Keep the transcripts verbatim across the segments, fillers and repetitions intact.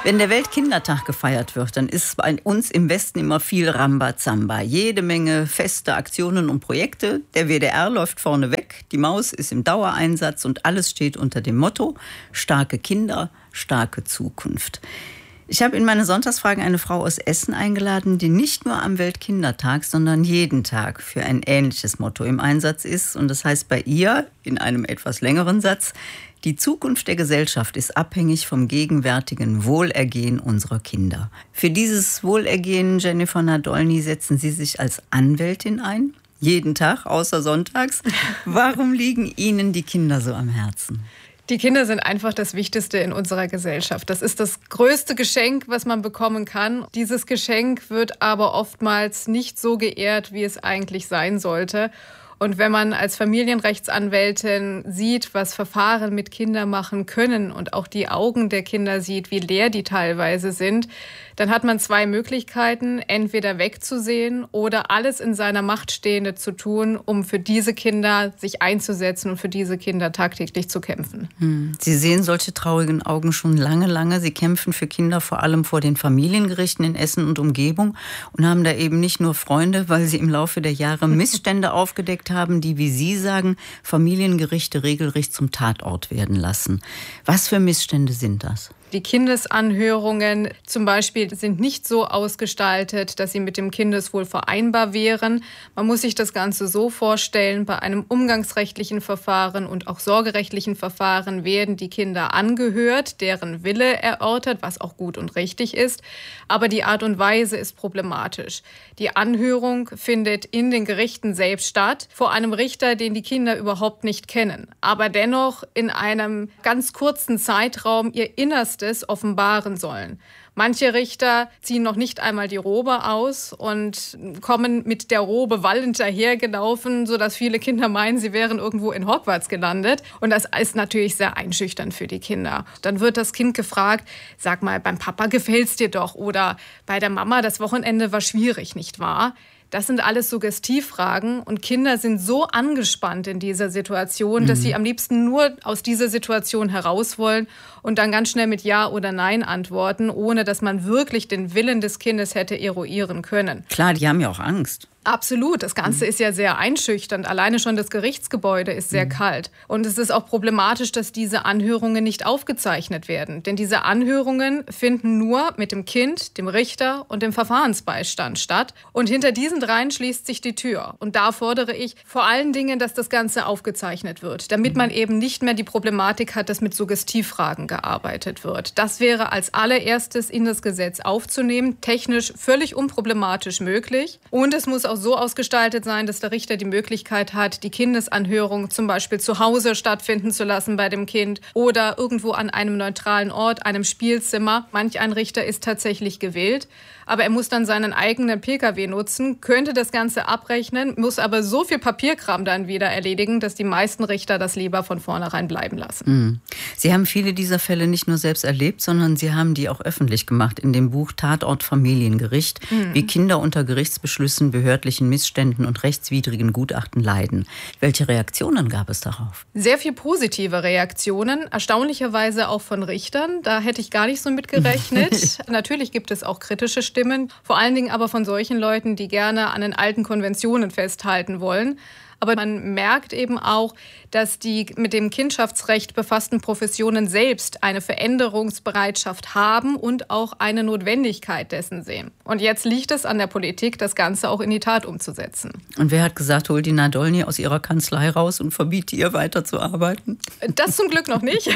Wenn der Weltkindertag gefeiert wird, dann ist bei uns im Westen immer viel Rambazamba. Jede Menge feste Aktionen und Projekte. Der W D R läuft vorne weg, die Maus ist im Dauereinsatz und alles steht unter dem Motto: starke Kinder, starke Zukunft. Ich habe in meine Sonntagsfragen eine Frau aus Essen eingeladen, die nicht nur am Weltkindertag, sondern jeden Tag für ein ähnliches Motto im Einsatz ist. Und das heißt bei ihr, in einem etwas längeren Satz: Die Zukunft der Gesellschaft ist abhängig vom gegenwärtigen Wohlergehen unserer Kinder. Für dieses Wohlergehen, Jennifer Nadolny, setzen Sie sich als Anwältin ein? Jeden Tag, außer sonntags. Warum liegen Ihnen die Kinder so am Herzen? Die Kinder sind einfach das Wichtigste in unserer Gesellschaft. Das ist das größte Geschenk, was man bekommen kann. Dieses Geschenk wird aber oftmals nicht so geehrt, wie es eigentlich sein sollte. Und wenn man als Familienrechtsanwältin sieht, was Verfahren mit Kindern machen können und auch die Augen der Kinder sieht, wie leer die teilweise sind, dann hat man zwei Möglichkeiten: entweder wegzusehen oder alles in seiner Macht Stehende zu tun, um für diese Kinder sich einzusetzen und für diese Kinder tagtäglich zu kämpfen. Hm. Sie sehen solche traurigen Augen schon lange, lange. Sie kämpfen für Kinder vor allem vor den Familiengerichten in Essen und Umgebung und haben da eben nicht nur Freunde, weil Sie im Laufe der Jahre Missstände aufgedeckt haben, die, wie Sie sagen, Familiengerichte regelrecht zum Tatort werden lassen. Was für Missstände sind das? Die Kindesanhörungen zum Beispiel sind nicht so ausgestaltet, dass sie mit dem Kindeswohl vereinbar wären. Man muss sich das Ganze so vorstellen: Bei einem umgangsrechtlichen Verfahren und auch sorgerechtlichen Verfahren werden die Kinder angehört, deren Wille erörtert, was auch gut und richtig ist. Aber die Art und Weise ist problematisch. Die Anhörung findet in den Gerichten selbst statt, vor einem Richter, den die Kinder überhaupt nicht kennen, aber dennoch in einem ganz kurzen Zeitraum ihr Innerstes offenbaren sollen. Manche Richter ziehen noch nicht einmal die Robe aus und kommen mit der Robe wallend dahergelaufen, sodass viele Kinder meinen, sie wären irgendwo in Hogwarts gelandet. Und das ist natürlich sehr einschüchternd für die Kinder. Dann wird das Kind gefragt: Sag mal, beim Papa gefällt's dir doch? Oder bei der Mama, das Wochenende war schwierig, nicht wahr? Das sind alles Suggestivfragen und Kinder sind so angespannt in dieser Situation, dass mhm. sie am liebsten nur aus dieser Situation heraus wollen und dann ganz schnell mit Ja oder Nein antworten, ohne dass man wirklich den Willen des Kindes hätte eruieren können. Klar, die haben ja auch Angst. Absolut. Das Ganze mhm. ist ja sehr einschüchternd. Alleine schon das Gerichtsgebäude ist sehr mhm. kalt. Und es ist auch problematisch, dass diese Anhörungen nicht aufgezeichnet werden. Denn diese Anhörungen finden nur mit dem Kind, dem Richter und dem Verfahrensbeistand statt. Und hinter diesen dreien schließt sich die Tür. Und da fordere ich vor allen Dingen, dass das Ganze aufgezeichnet wird, damit mhm. man eben nicht mehr die Problematik hat, dass mit Suggestivfragen gearbeitet wird. Das wäre als allererstes in das Gesetz aufzunehmen, technisch völlig unproblematisch möglich. Und es muss auch so ausgestaltet sein, dass der Richter die Möglichkeit hat, die Kindesanhörung zum Beispiel zu Hause stattfinden zu lassen bei dem Kind oder irgendwo an einem neutralen Ort, einem Spielzimmer. Manch ein Richter ist tatsächlich gewählt, aber er muss dann seinen eigenen P K W nutzen, könnte das Ganze abrechnen, muss aber so viel Papierkram dann wieder erledigen, dass die meisten Richter das lieber von vornherein bleiben lassen. Mhm. Sie haben viele dieser Fälle nicht nur selbst erlebt, sondern Sie haben die auch öffentlich gemacht in dem Buch Tatort Familiengericht, mhm. wie Kinder unter Gerichtsbeschlüssen, behördlichen Missständen und rechtswidrigen Gutachten leiden. Welche Reaktionen gab es darauf? Sehr viel positive Reaktionen, erstaunlicherweise auch von Richtern. Da hätte ich gar nicht so mit gerechnet. Natürlich gibt es auch kritische Stimmen, vor allen Dingen aber von solchen Leuten, die gerne an den alten Konventionen festhalten wollen. Aber man merkt eben auch, dass die mit dem Kindschaftsrecht befassten Professionen selbst eine Veränderungsbereitschaft haben und auch eine Notwendigkeit dessen sehen. Und jetzt liegt es an der Politik, das Ganze auch in die Tat umzusetzen. Und wer hat gesagt, holt die Nadolny aus ihrer Kanzlei raus und verbiete ihr weiterzuarbeiten? Das zum Glück noch nicht.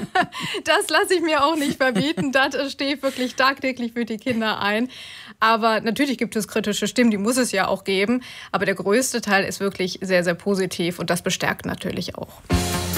Das lasse ich mir auch nicht verbieten. Da stehe ich wirklich tagtäglich für die Kinder ein. Aber natürlich gibt es kritische Stimmen, die muss es ja auch geben. Aber der größte Teil ist wirklich sehr, sehr positiv und das bestärkt natürlich auch.